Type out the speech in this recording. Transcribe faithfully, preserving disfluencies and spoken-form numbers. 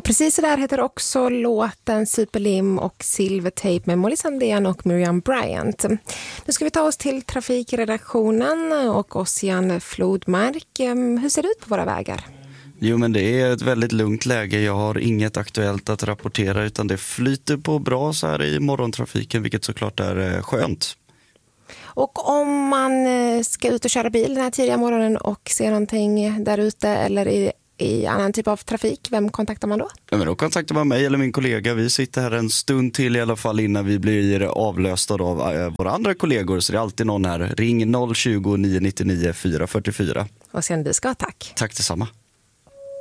Precis så där heter också låten Superlim och Silvertape med Molly Sandén och Miriam Bryant. Nu ska vi ta oss till trafikredaktionen och Ossian Flodmark. Hur ser det ut på våra vägar? Jo, men det är ett väldigt lugnt läge. Jag har inget aktuellt att rapportera utan det flyter på bra så här i morgontrafiken, vilket såklart är skönt. Och om man ska ut och köra bil den här tidiga morgonen och se någonting där ute eller i, i annan typ av trafik, vem kontaktar man då? Ja, men då kontaktar man mig eller min kollega. Vi sitter här en stund till i alla fall innan vi blir avlösta av våra andra kollegor. Så det är alltid någon här. Ring noll tjugo, nio nio nio, fyra fyra fyra. Och sen du ska ha tack. Tack detsamma.